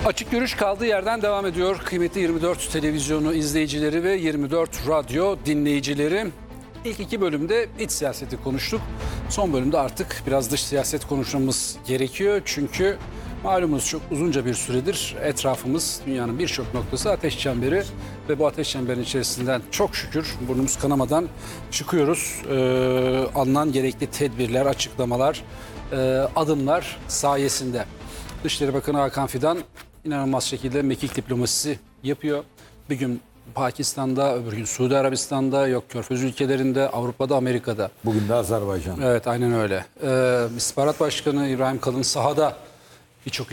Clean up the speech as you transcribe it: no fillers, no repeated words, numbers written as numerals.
Açık Görüş kaldığı yerden devam ediyor. Kıymetli 24 televizyonu izleyicileri ve 24 radyo dinleyicileri. İlk iki bölümde iç siyaseti konuştuk. Son bölümde artık biraz dış siyaset konuşmamız gerekiyor. Çünkü malumunuz çok uzunca bir süredir etrafımız, dünyanın birçok noktası ateş çemberi. Ve bu ateş çemberinin içerisinden çok şükür burnumuz kanamadan çıkıyoruz. Alınan gerekli tedbirler, açıklamalar, adımlar sayesinde. Dışişleri Bakanı Hakan Fidan inanılmaz şekilde mekik diplomasisi yapıyor. Bir gün Pakistan'da, öbür gün Suudi Arabistan'da, yok Körfez ülkelerinde, Avrupa'da, Amerika'da. Bugün de Azerbaycan. Evet, aynen öyle. İstihbarat Başkanı İbrahim Kalın sahada birçok